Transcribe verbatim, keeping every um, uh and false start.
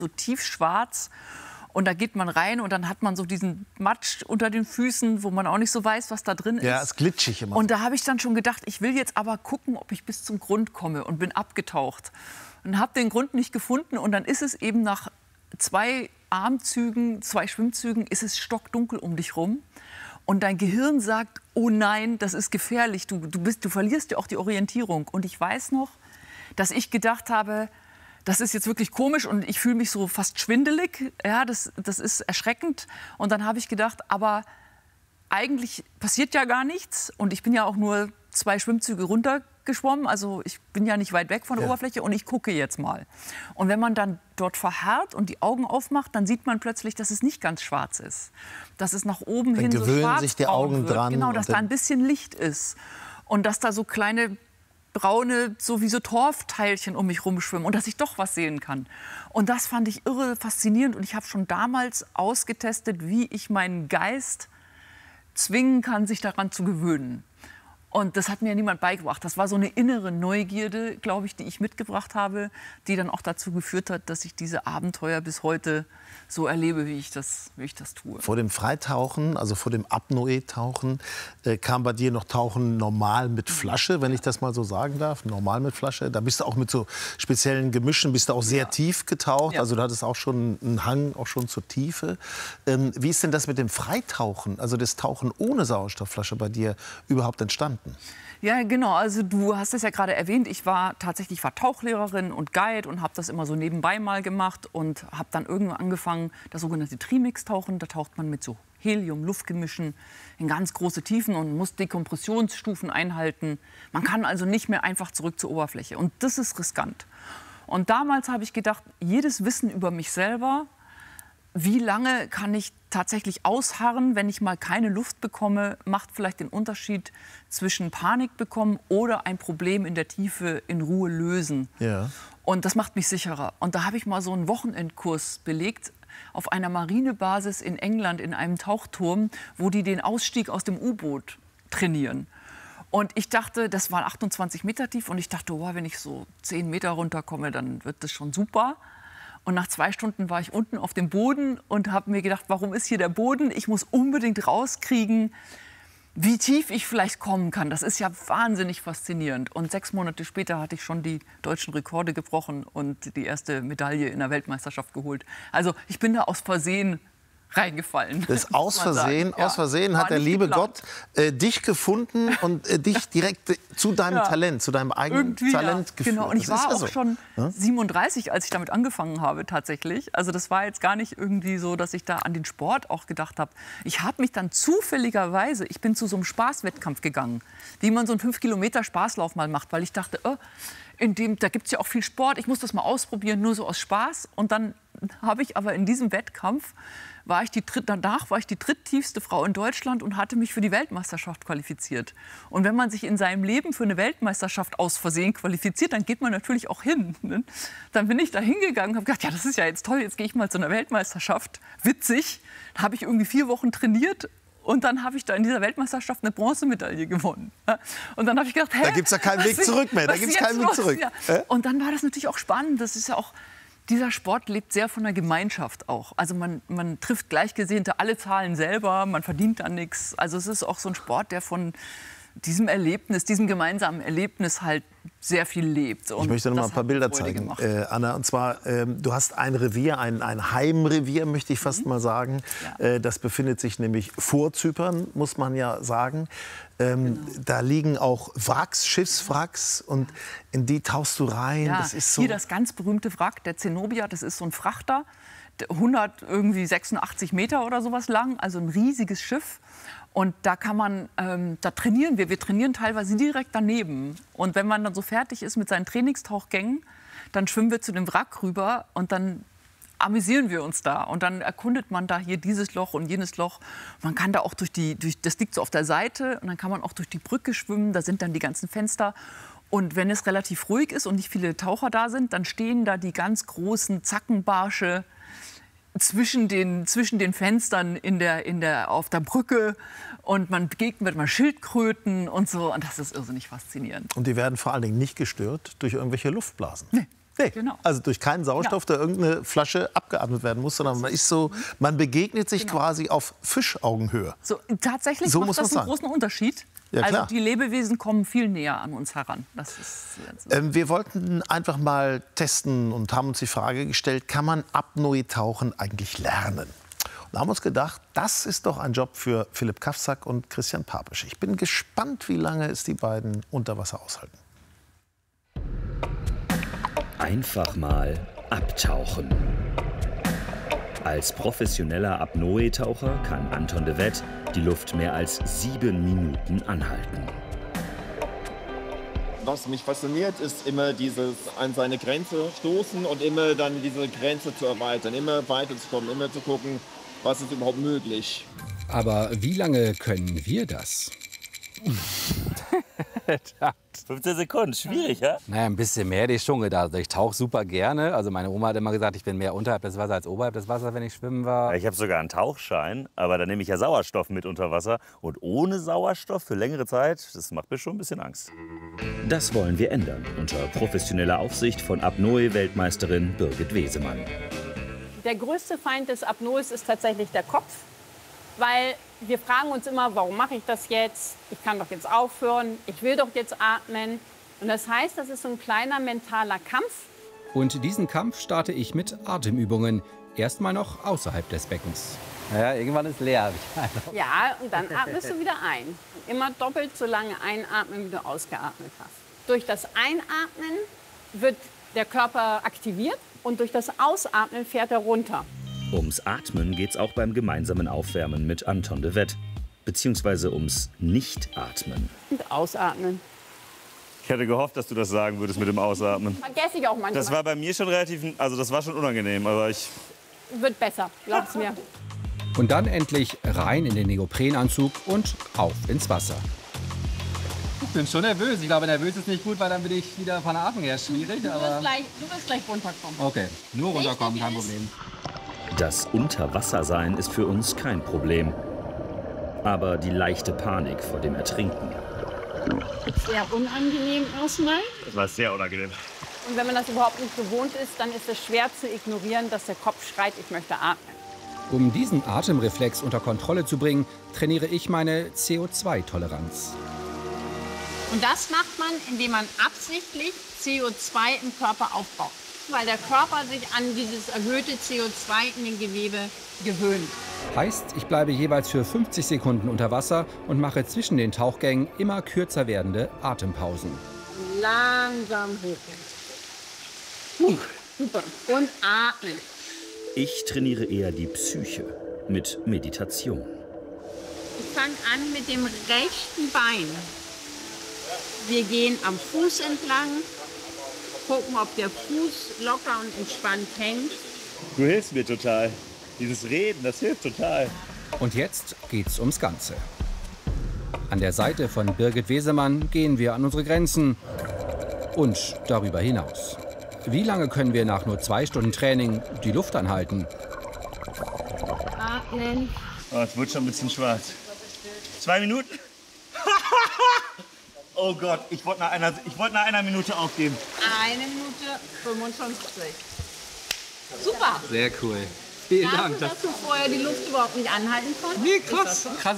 so tiefschwarz. Und da geht man rein und dann hat man so diesen Matsch unter den Füßen, wo man auch nicht so weiß, was da drin ist. Ja, es ist glitschig immer. Und da habe ich dann schon gedacht, ich will jetzt aber gucken, ob ich bis zum Grund komme, und bin abgetaucht. Und habe den Grund nicht gefunden, und dann ist es eben nach zwei Armzügen, zwei Schwimmzügen, ist es stockdunkel um dich rum. Und dein Gehirn sagt, oh nein, das ist gefährlich, du, du, bist, du verlierst ja auch die Orientierung. Und ich weiß noch, dass ich gedacht habe, das ist jetzt wirklich komisch und ich fühle mich so fast schwindelig. Ja, das, das ist erschreckend. Und dann habe ich gedacht, aber eigentlich passiert ja gar nichts. Und ich bin ja auch nur zwei Schwimmzüge runtergeschwommen. Also ich bin ja nicht weit weg von der ja. Oberfläche, und ich gucke jetzt mal. Und wenn man dann dort verharrt und die Augen aufmacht, dann sieht man plötzlich, dass es nicht ganz schwarz ist. Dass es nach oben dann hin so schwarz sich die Augen wird. dran. Genau, dass da ein bisschen Licht ist. Und dass da so kleine braune, so wie so Torfteilchen um mich rumschwimmen und dass ich doch was sehen kann. Und das fand ich irre faszinierend, und ich habe schon damals ausgetestet, wie ich meinen Geist zwingen kann, sich daran zu gewöhnen. Und das hat mir niemand beigebracht. Das war so eine innere Neugierde, glaube ich, die ich mitgebracht habe, die dann auch dazu geführt hat, dass ich diese Abenteuer bis heute so erlebe, wie ich das, wie ich das tue. Vor dem Freitauchen, also vor dem Apnoe-Tauchen, äh, kam bei dir noch Tauchen normal mit Flasche, wenn ich das mal so sagen darf. Normal mit Flasche. Da bist du auch mit so speziellen Gemischen, bist du auch sehr ja. tief getaucht. Ja. Also du hattest auch schon einen Hang, auch schon zur Tiefe. Ähm, wie ist denn das mit dem Freitauchen, also das Tauchen ohne Sauerstoffflasche bei dir überhaupt entstanden? Ja, genau. Also du hast es ja gerade erwähnt. Ich war tatsächlich war Tauchlehrerin und Guide und habe das immer so nebenbei mal gemacht und habe dann irgendwann angefangen, das sogenannte Trimix-Tauchen. Da taucht man mit so Helium-Luftgemischen in ganz große Tiefen und muss Dekompressionsstufen einhalten. Man kann also nicht mehr einfach zurück zur Oberfläche. Und das ist riskant. Und damals habe ich gedacht, jedes Wissen über mich selber, wie lange kann ich tatsächlich ausharren, wenn ich mal keine Luft bekomme, macht vielleicht den Unterschied zwischen Panik bekommen oder ein Problem in der Tiefe in Ruhe lösen. Ja. Und das macht mich sicherer. Und da habe ich mal so einen Wochenendkurs belegt auf einer Marinebasis in England in einem Tauchturm, wo die den Ausstieg aus dem U-Boot trainieren. Und ich dachte, das war achtundzwanzig Meter tief, und ich dachte, oh, wenn ich so zehn Meter runterkomme, dann wird das schon super. Und nach zwei Stunden war ich unten auf dem Boden und habe mir gedacht, warum ist hier der Boden? Ich muss unbedingt rauskriegen, wie tief ich vielleicht kommen kann. Das ist ja wahnsinnig faszinierend. Und sechs Monate später hatte ich schon die deutschen Rekorde gebrochen und die erste Medaille in der Weltmeisterschaft geholt. Also ich bin da aus Versehen reingefallen. Das aus Versehen, ja. aus Versehen hat der liebe geplant. Gott äh, dich gefunden und äh, dich direkt äh, zu deinem ja. Talent, zu deinem eigenen Irgendwie, Talent ja. geführt. Genau. Und ich das war ja auch so. schon ja? siebenunddreißig, als ich damit angefangen habe, tatsächlich. Also das war jetzt gar nicht irgendwie so, dass ich da an den Sport auch gedacht habe. Ich habe mich dann zufälligerweise, ich bin zu so einem Spaßwettkampf gegangen, wie man so einen fünf Kilometer Spaßlauf mal macht, weil ich dachte, oh, in dem, da gibt es ja auch viel Sport, ich muss das mal ausprobieren, nur so aus Spaß. Und dann habe ich aber in diesem Wettkampf, war ich die dritt, danach war ich die dritttiefste Frau in Deutschland und hatte mich für die Weltmeisterschaft qualifiziert. Und wenn man sich in seinem Leben für eine Weltmeisterschaft aus Versehen qualifiziert, dann geht man natürlich auch hin. Ne? Dann bin ich da hingegangen und habe gedacht, ja, das ist ja jetzt toll, jetzt gehe ich mal zu einer Weltmeisterschaft. Witzig, da habe ich irgendwie vier Wochen trainiert. Und dann habe ich da in dieser Weltmeisterschaft eine Bronzemedaille gewonnen. Und dann habe ich gedacht, hä, da gibt es ja keinen Weg zurück mehr. Da gibt's keinen Weg zurück. Ja. Und dann war das natürlich auch spannend. Das ist ja auch, dieser Sport lebt sehr von der Gemeinschaft auch. Also man, man trifft Gleichgesinnte, alle zahlen selber, man verdient da nichts. Also es ist auch so ein Sport, der von diesem Erlebnis, diesem gemeinsamen Erlebnis halt sehr viel lebt. Und ich möchte noch mal ein paar Bilder zeigen, äh, Anna. Und zwar, ähm, du hast ein Revier, ein, ein Heimrevier, möchte ich fast mhm. mal sagen. Ja. Äh, das befindet sich nämlich vor Zypern, muss man ja sagen. Ähm, genau. Da liegen auch Wracks, Schiffswracks, und in die tauchst du rein. Ja, das ist so hier das ganz berühmte Wrack, der Zenobia, das ist so ein Frachter, hundertsechsundachtzig Meter oder sowas lang, also ein riesiges Schiff. Und da kann man, ähm, da trainieren wir. Wir trainieren teilweise direkt daneben. Und wenn man dann so fertig ist mit seinen Trainingstauchgängen, dann schwimmen wir zu dem Wrack rüber und dann amüsieren wir uns da. Und dann erkundet man da hier dieses Loch und jenes Loch. Man kann da auch durch die, durch, das liegt so auf der Seite, und dann kann man auch durch die Brücke schwimmen. Da sind dann die ganzen Fenster. Und wenn es relativ ruhig ist und nicht viele Taucher da sind, dann stehen da die ganz großen Zackenbarsche zwischen den, zwischen den Fenstern in der, in der, auf der Brücke, und man begegnet mal Schildkröten und so, und das ist irrsinnig faszinierend. Und die werden vor allen Dingen nicht gestört durch irgendwelche Luftblasen. Nee. Nee, Genau. also durch keinen Sauerstoff, Ja. der irgendeine Flasche abgeatmet werden muss, sondern man ist so, man begegnet sich Genau. quasi auf Fischaugenhöhe. So, tatsächlich So macht muss das man einen sagen. großen Unterschied. Ja, also klar. die Lebewesen kommen viel näher an uns heran. Das ist, Ähm, wir wollten einfach mal testen und haben uns die Frage gestellt, kann man Apnoe-Tauchen eigentlich lernen? Und haben uns gedacht, das ist doch ein Job für Philipp Kafzak und Christian Papisch. Ich bin gespannt, wie lange es die beiden unter Wasser aushalten. Einfach mal abtauchen. Als professioneller Apnoe-Taucher kann Anton de Wet die Luft mehr als sieben Minuten anhalten. Was mich fasziniert, ist immer dieses an seine Grenze stoßen und immer dann diese Grenze zu erweitern, immer weiter zu kommen, immer zu gucken, was ist überhaupt möglich. Aber wie lange können wir das? fünfzehn Sekunden, schwierig, ja? Naja, ein bisschen mehr hätte ich schon gedacht. Ich tauche super gerne. Also meine Oma hat immer gesagt, ich bin mehr unterhalb des Wassers als oberhalb des Wassers, wenn ich schwimmen war. Ich habe sogar einen Tauchschein, aber da nehme ich ja Sauerstoff mit unter Wasser. Und ohne Sauerstoff für längere Zeit, das macht mir schon ein bisschen Angst. Das wollen wir ändern unter professioneller Aufsicht von Apnoe-Weltmeisterin Birgit Wesemann. Der größte Feind des Apnoes ist tatsächlich der Kopf, weil wir fragen uns immer, warum mache ich das jetzt? Ich kann doch jetzt aufhören, ich will doch jetzt atmen. Und das heißt, das ist so ein kleiner mentaler Kampf. Und diesen Kampf starte ich mit Atemübungen. Erstmal noch außerhalb des Beckens. Ja, irgendwann ist leer. Ja, und dann atmest du wieder ein. Und immer doppelt so lange einatmen, wie du ausgeatmet hast. Durch das Einatmen wird der Körper aktiviert und durch das Ausatmen fährt er runter. Ums Atmen geht's auch beim gemeinsamen Aufwärmen mit Anton de Wet. Beziehungsweise ums Nicht-Atmen. Und ausatmen. Ich hätte gehofft, dass du das sagen würdest mit dem Ausatmen. Vergesse ich auch manchmal. Das war bei mir schon relativ, also das war schon unangenehm, aber ich... Wird besser, glaub's mir. Und dann endlich rein in den Neoprenanzug und auf ins Wasser. Ich bin schon nervös. Ich glaube, nervös ist nicht gut, weil dann bin ich wieder von der Atmung her schwierig. Du wirst Aber gleich, du wirst gleich runterkommen. okay, nur runterkommen, kein Problem. Das Unterwassersein ist für uns kein Problem. Aber die leichte Panik vor dem Ertrinken. Sehr unangenehm erstmal. Das war sehr unangenehm. Und wenn man das überhaupt nicht gewohnt ist, dann ist es schwer zu ignorieren, dass der Kopf schreit, ich möchte atmen. Um diesen Atemreflex unter Kontrolle zu bringen, trainiere ich meine C O zwei Toleranz. Und das macht man, indem man absichtlich C O zwei im Körper aufbaut. Weil der Körper sich an dieses erhöhte C O zwei in den Gewebe gewöhnt. Heißt, ich bleibe jeweils für fünfzig Sekunden unter Wasser und mache zwischen den Tauchgängen immer kürzer werdende Atempausen. Langsam hoch. Puh, super. Und atmen. Ich trainiere eher die Psyche mit Meditation. Ich fange an mit dem rechten Bein. Wir gehen am Fuß entlang, gucken, ob der Fuß locker und entspannt hängt. Du hilfst mir total. Dieses Reden, das hilft total. Und jetzt geht's ums Ganze. An der Seite von Birgit Wesemann gehen wir an unsere Grenzen und darüber hinaus. Wie lange können wir nach nur zwei Stunden Training die Luft anhalten? Atmen. Oh, es wird schon ein bisschen schwarz. Zwei Minuten? Oh Gott, ich wollte nach, einer- ich wollte nach einer Minute aufgeben. Eine Minute fünfundfünfzig. Super. Sehr cool. Vielen Dafür, Dank. dass du vorher die Luft überhaupt nicht anhalten konntest. Nee, krass. Krass.